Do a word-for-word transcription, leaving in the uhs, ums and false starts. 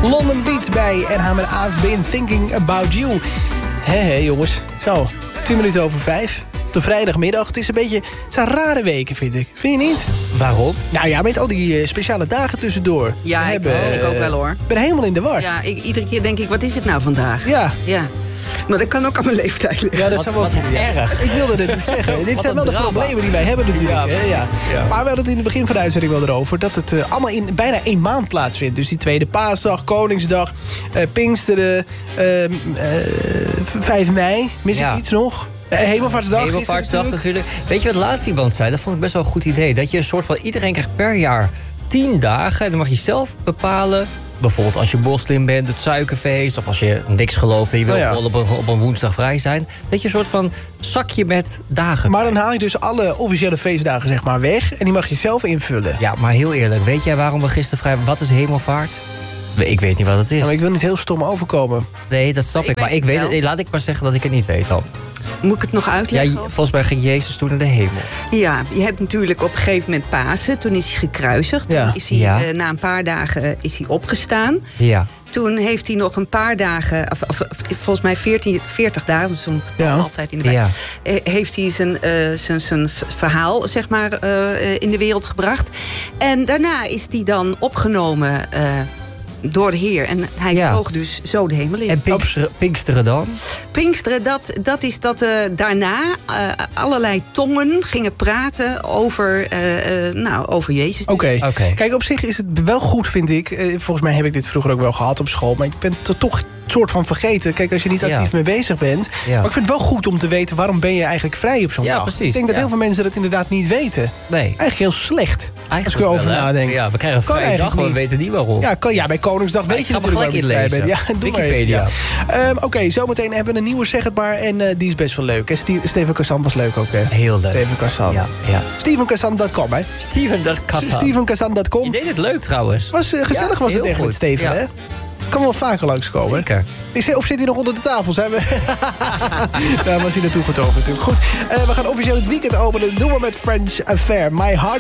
London Beat bij N H met I've Been Thinking About You. Hé, hé jongens. Zo, tien minuten over vijf. Op de vrijdagmiddag. Het is een beetje... Het zijn rare weken, vind ik. Vind je niet? Waarom? Nou ja, met al die uh, speciale dagen tussendoor. Ja, We ik, hebben, ik ook wel hoor. Ik ben helemaal in de war. Ja, ik, iedere keer denk ik, wat is het nou vandaag? Ja. Ja. Maar dat kan ook aan mijn leeftijd liggen. Ja, dat Wat, zou wel wat erg. Ik wilde het niet zeggen. Dit Wat zijn wel een de drama. problemen die wij hebben natuurlijk. Ja, hè? precies. Ja. Ja. Maar we hadden het in het begin van de uitzending wel erover... dat het uh, allemaal in bijna één maand plaatsvindt. Dus die tweede paasdag, Koningsdag, uh, Pinksteren, uh, uh, vijf mei. Mis Ja. ik iets nog? Uh, Hemelvaartsdag. Hemelvaartsdag natuurlijk. Weet je wat laatst iemand zei? Dat vond ik best wel een goed idee. Dat je een soort van... Iedereen krijgt per jaar tien dagen. En dan mag je zelf bepalen... Bijvoorbeeld als je moslim bent, het suikerfeest... of als je niks gelooft en je wil Oh ja. gewoon op een, op een woensdag vrij zijn... dat je een soort van zakje met dagen... Maar dan haal je dus alle officiële feestdagen zeg maar weg... en die mag je zelf invullen. Ja, maar heel eerlijk. Weet jij waarom we gisteren vrij... Wat is hemelvaart? Ik weet niet wat het is. Ja, maar ik wil niet heel stom overkomen. Nee, dat snap ik. Ik maar weet ik het weet wel. het. Laat ik maar zeggen dat ik het niet weet dan. Moet ik het nog Ja, uitleggen? volgens mij ging Jezus toen naar de hemel. Ja, je hebt natuurlijk op een gegeven moment Pasen. Toen is hij gekruisigd. Ja. Toen is hij, Ja. uh, na een paar dagen uh, is hij opgestaan. Ja. Toen heeft hij nog een paar dagen, of, of, of, volgens mij veertien, veertig dagen, dat is zo'n getal Ja. altijd in de Bijbel, Ja. eh, heeft hij zijn, uh, zijn, zijn verhaal zeg maar, uh, in de wereld gebracht. En daarna is hij dan opgenomen uh, door de Heer. En hij Ja. vloog dus zo de hemel in. En Pinksteren, Pinksteren dan? Pinksteren, dat, dat is dat uh, daarna uh, allerlei tongen gingen praten over, uh, uh, nou, over Jezus. Oké. Oké. Kijk, op zich is het wel goed, vind ik. Eh, volgens mij heb ik dit vroeger ook wel gehad op school. Maar ik ben het toch soort van vergeten. Kijk, als je niet actief Ja. mee bezig bent. Ja. Maar ik vind het wel goed om te weten... waarom ben je eigenlijk vrij op zo'n Ja, dag. precies. Ik denk dat Ja. heel veel mensen dat inderdaad niet weten. Nee. Eigenlijk heel slecht. Eigenlijk als ik erover wel, hè? nadenk. Ja, we krijgen een Kan vrije dag, eigenlijk maar we niet. weten niet waarom. Ja, kan, ja, bij Koningsdag Maar weet ik je ga hem natuurlijk gelijk waarom je vrij inlezen. bent. Ja, doe Wikipedia. maar even. Ja. Um, Oké, okay, zometeen hebben we een nieuwe Zeg het maar. En uh, die is best wel leuk. En Steve, Steven Kazan was leuk ook, hè? Heel leuk. Steven Kazan. Ja, ja. Steven Kazan punt com, hè? Steven, dat kan. Steven Kazan punt com. Je deed het leuk trouwens. Was, uh, gezellig Ja, was het heel echt met goed. Steven, Ja. hè? Kan wel vaker langskomen. Zeker. Is hij, of zit hij nog onder de tafel? Zijn we... Daar was hij naartoe getogen natuurlijk. Goed, uh, we gaan officieel het weekend openen. Doen we met French Affair. My Heart